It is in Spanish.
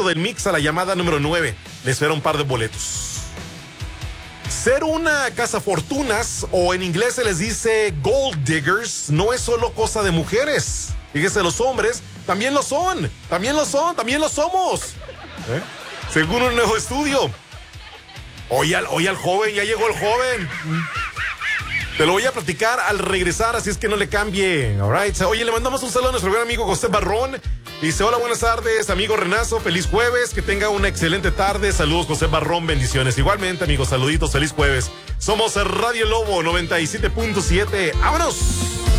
del mix a la llamada número 9. Le espera un par de boletos. Ser una cazafortunas, o en inglés se les dice gold diggers, no es solo cosa de mujeres. Fíjese, los hombres también lo son, también lo somos. Según un nuevo estudio. Oye al joven, ya llegó el joven. Te lo voy a platicar al regresar, así es que no le cambie. All right. Oye, le mandamos un saludo a nuestro gran amigo José Barrón. Dice, hola, buenas tardes, amigo Renazo, feliz jueves, que tenga una excelente tarde. Saludos, José Barrón, bendiciones. Igualmente, amigos, saluditos, feliz jueves. Somos Radio Lobo 97.7. ¡Vámonos!